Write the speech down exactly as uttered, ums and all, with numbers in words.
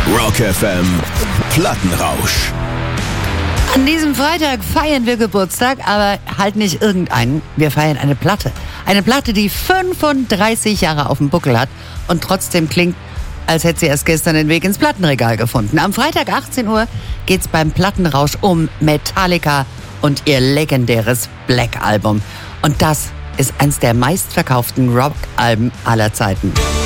Rock F M Plattenrausch. An diesem Freitag feiern wir Geburtstag, aber halt nicht irgendeinen. Wir feiern eine Platte. Eine Platte, die fünfunddreißig Jahre auf dem Buckel hat und trotzdem klingt, als hätte sie erst gestern den Weg ins Plattenregal gefunden. Am Freitag achtzehn Uhr geht's beim Plattenrausch um Metallica und ihr legendäres Black Album. Und das ist eins der meistverkauften Rock-Alben aller Zeiten.